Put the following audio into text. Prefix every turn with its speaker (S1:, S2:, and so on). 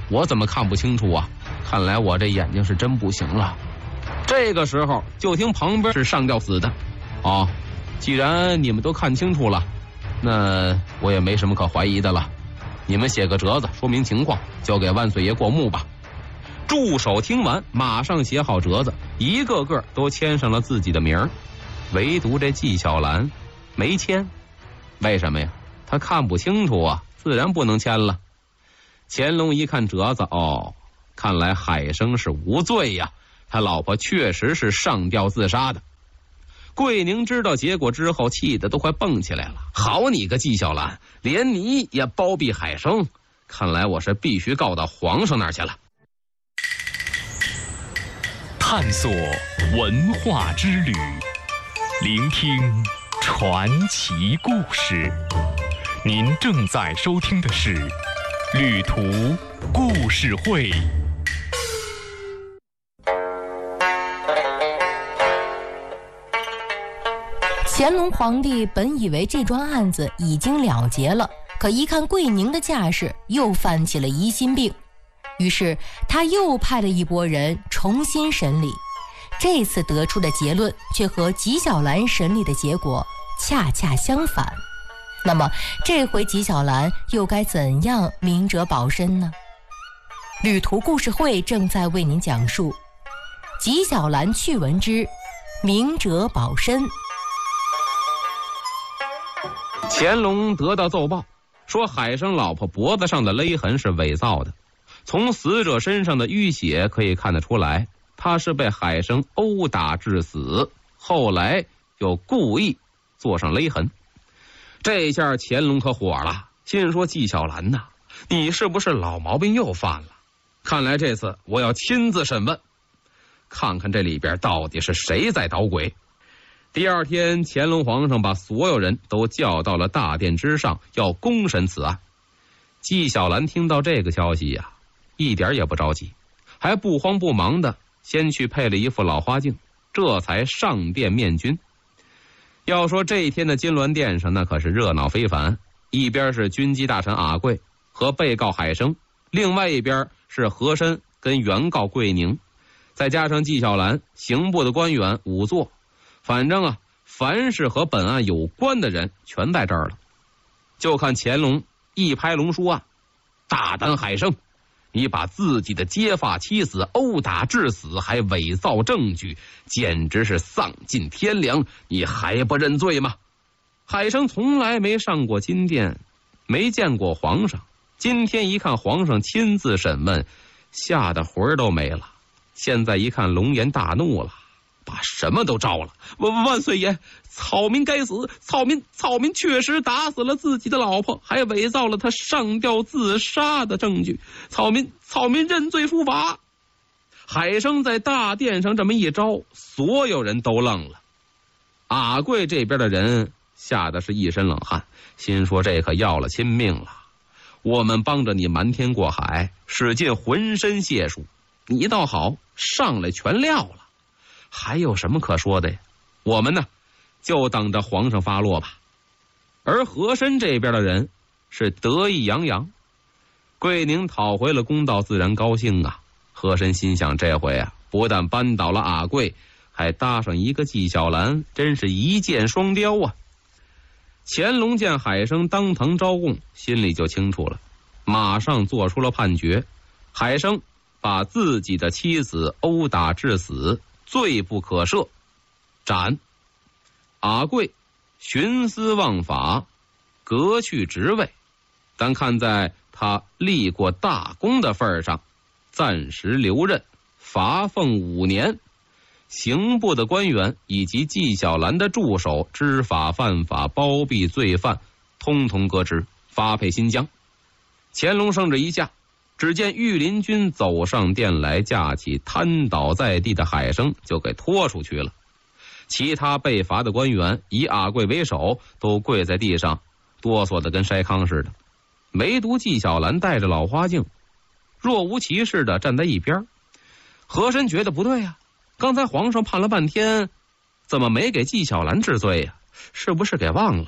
S1: 我怎么看不清楚啊？看来我这眼睛是真不行了。这个时候就听旁边是上吊死的。哦，既然你们都看清楚了，那我也没什么可怀疑的了。你们写个折子说明情况，交给万岁爷过目吧。助手听完马上写好折子，一个个都签上了自己的名儿，唯独这纪晓岚没签。为什么呀？他看不清楚啊，自然不能签了。乾隆一看折子，哦，看来海生是无罪呀，他老婆确实是上吊自杀的。桂宁知道结果之后，气得都快蹦起来了。好你个纪晓岚，连你也包庇海生，看来我是必须告到皇上那儿去了。
S2: 探索文化之旅，聆听传奇故事。您正在收听的是旅途故事会。
S3: 乾隆皇帝本以为这桩案子已经了结了，可一看桂宁的架势，又犯起了疑心病。于是他又派了一拨人重新审理，这次得出的结论却和纪晓岚审理的结果恰恰相反。那么这回纪晓岚又该怎样明哲保身呢？旅途故事会正在为您讲述纪晓岚趣闻之明哲保身。
S1: 乾隆得到奏报，说海生老婆脖子上的勒痕是伪造的，从死者身上的淤血可以看得出来，他是被海生殴打致死，后来又故意做上勒痕。这下乾隆可火了，心说纪晓岚呐，你是不是老毛病又犯了？看来这次我要亲自审问，看看这里边到底是谁在捣鬼。第二天，乾隆皇上把所有人都叫到了大殿之上，要公审此案。纪晓岚听到这个消息呀，一点也不着急，还不慌不忙的先去配了一副老花镜，这才上殿面君。要说这一天的金銮殿上那可是热闹非凡，一边是军机大臣阿贵和被告海生，另外一边是和珅跟原告桂宁，再加上纪晓岚、刑部的官员仵作，反正啊，凡是和本案有关的人全在这儿了。就看乾隆一拍龙书案，大胆海生，你把自己的结发妻子殴打致死，还伪造证据，简直是丧尽天良，你还不认罪吗？海生从来没上过金殿，没见过皇上，今天一看皇上亲自审问，吓得魂儿都没了。现在一看龙颜大怒了，把什么都招了。万岁爷，草民该死，草民确实打死了自己的老婆，还伪造了他上吊自杀的证据，草民认罪伏法。海生在大殿上这么一招，所有人都愣了。阿贵这边的人吓得是一身冷汗，心说这可要了亲命了。我们帮着你瞒天过海，使尽浑身解数，你倒好，上来全撂了，还有什么可说的呀？我们呢，就等着皇上发落吧。而和珅这边的人是得意洋洋，桂宁讨回了公道，自然高兴啊。和珅心想，这回啊，不但扳倒了阿贵，还搭上一个纪晓岚，真是一箭双雕啊。乾隆见海生当堂招供，心里就清楚了，马上做出了判决。海生把自己的妻子殴打致死，罪不可赦，斩。阿贵徇私枉法，革去职位，但看在他立过大功的份上，暂时留任，罚俸5年。刑部的官员以及纪晓岚的助手知法犯法、包庇罪犯，通通革职，发配新疆。乾隆圣旨一下，只见御林军走上殿来，架起瘫倒在地的海生就给拖出去了。其他被罚的官员以阿贵为首，都跪在地上，哆嗦的跟筛糠似的。唯独纪晓岚戴着老花镜，若无其事的站在一边。和珅觉得不对呀，刚才皇上判了半天，怎么没给纪晓岚治罪呀？是不是给忘了？